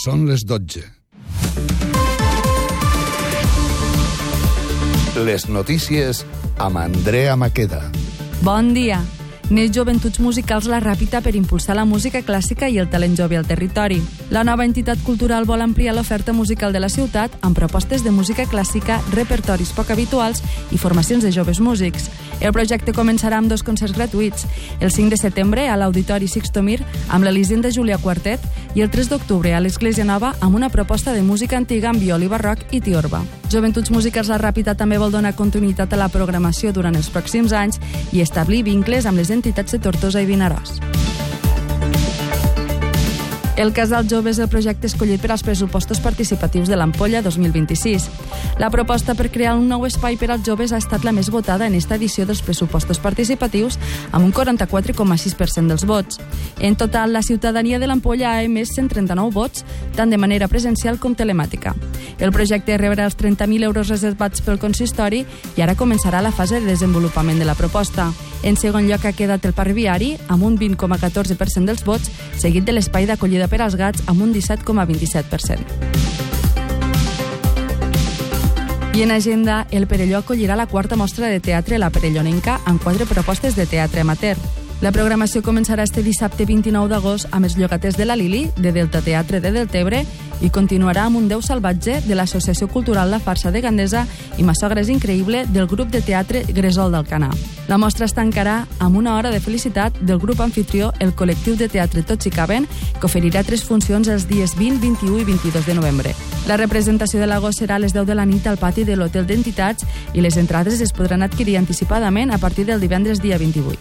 Són les 12. Les notícies amb Andrea Maqueda. Bon dia. Neix Joventuts Musicals La Ràpita per impulsar la música clàssica i el talent jove al territori. La nova entitat cultural vol ampliar l'oferta musical de la ciutat amb propostes de música clàssica, repertoris poc habituals i formacions de joves músics. El projecte començarà amb 2 concerts gratuïts, el 5 de setembre a l'Auditori Sixto Mir amb l'Elisenda Júlia Quartet i el 3 d'octubre a l'Església Nova amb una proposta de música antiga amb violí barroc i tiorba. Joventuts Musicals La Ràpita també vol donar continuïtat a la programació durant els pròxims anys i establir vincles amb les entitats de Tortosa i Vinaròs. El Casal Jove és el projecte escollit per als pressupostos participatius de l'Ampolla 2026. La proposta per crear un nou espai per als joves ha estat la més votada en esta edició dels pressupostos participatius, amb un 44,6% dels vots. En total, la ciutadania de l'Ampolla ha emès 139 vots, tant de manera presencial com telemàtica. El projecte rebrà els 30.000 euros reservats pel consistori i ara començarà la fase de desenvolupament de la proposta. En segon lloc ha quedat el Parc Viari, amb un 20,14% dels vots, seguit de l'espai d'acollida per als gats amb un 17,27%. I en agenda, el Perelló acollirà la 4ª mostra de teatre La Perellonenca amb 4 propostes de teatre amateur. La programació començarà este dissabte 29 d'agost amb els Llogaters de la Lili, de Delta Teatre de Deltebre, i continuarà amb Un Déu Salvatge de l'Associació Cultural La Farsa de Gandesa i Massogres Increïble del grup de teatre Gresol d'Alcanar. La mostra es tancarà amb una hora de felicitat del grup anfitrió El Col·lectiu de Teatre Tots hi caben, que oferirà 3 funcions els dies 20, 21 i 22 de novembre. La representació de l'agost serà a les 10 de la nit al pati de l'Hotel d'Entitats i les entrades es podran adquirir anticipadament a partir del divendres dia 28.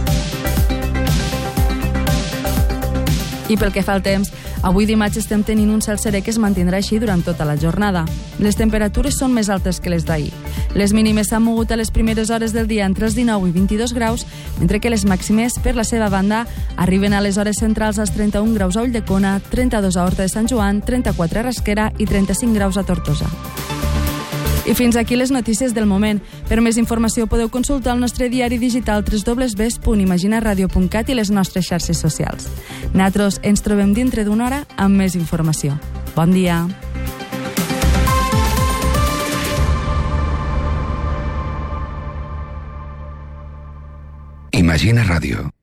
I pel que fa al temps, avui dimarts estem tenint un cel serè que es mantindrà així durant tota la jornada. Les temperatures són més altes que les d'ahir. Les mínimes s'han mogut a les primeres hores del dia entre els 19 i 22 graus, mentre que les màximes, per la seva banda, arriben a les hores centrals als 31 graus a Ulldecona, 32 a Horta de Sant Joan, 34 a Rasquera i 35 graus a Tortosa. I fins aquí les notícies del moment. Per més informació podeu consultar el nostre diari digital www.imaginaradio.cat i les nostres xarxes socials. Nosaltres ens trobem dintre d'una hora amb més informació. Bon dia! Imagina Ràdio.